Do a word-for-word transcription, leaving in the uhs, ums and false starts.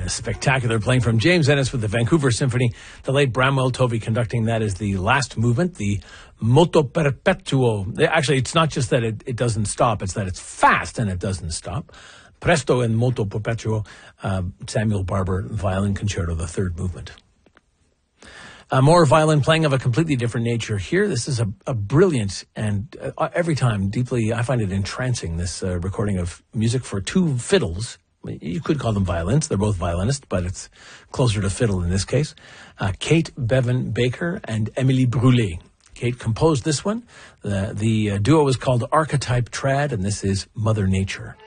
spectacular playing from James Ennis with the Vancouver Symphony. The late Bramwell Tovey conducting that is the last movement, the Moto Perpetuo. Actually, it's not just that it, it doesn't stop, it's that it's fast and it doesn't stop. Presto and Moto Perpetuo, uh, Samuel Barber, Violin Concerto, the third movement. Uh, more violin playing of a completely different nature here. This is a, a brilliant and uh, every time deeply, I find it entrancing, this uh, recording of music for two fiddles. You could call them violins. They're both violinists, but it's closer to fiddle in this case. Uh, Kate Bevan Baker and Emily Brûlé. Kate composed this one. The, the uh, duo is called Archetype Trad, and this is Mother Nature.